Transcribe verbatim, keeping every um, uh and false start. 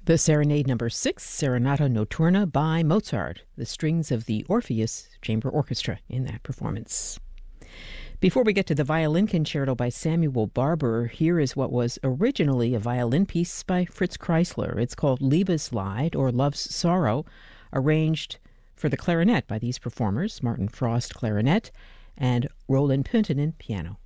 The Serenade Number Six, Serenata Notturna by Mozart, the strings of the Orpheus Chamber Orchestra in that performance. Before we get to the violin concerto by Samuel Barber, here is what was originally a violin piece by Fritz Kreisler. It's called Liebeslied, or Love's Sorrow, arranged for the clarinet by these performers, Martin Frost, clarinet, and Roland Pünttinen, piano.